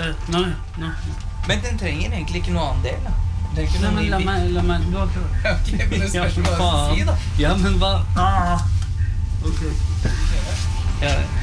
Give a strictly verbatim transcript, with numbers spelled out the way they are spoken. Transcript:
Nei, nei. Men den trenger egentlig ikke noe annen del, da. Det er ikke Nei, noe men ny la bil. meg, la meg, du har ikke hørt. Ok, men det Ja, spørs hva du faen. si, da. Ja, men hva? Ah. Ok. Ja,